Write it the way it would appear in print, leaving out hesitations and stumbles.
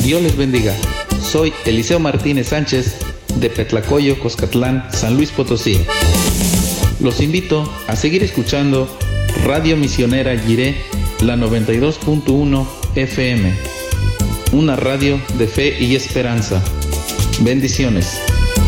Dios les bendiga. Soy Eliseo Martínez Sánchez de Petlacoyo, Coscatlán, San Luis Potosí. Los invito a seguir escuchando Radio Misionera Jiré, la 92.1 FM, una radio de fe y esperanza. Bendiciones.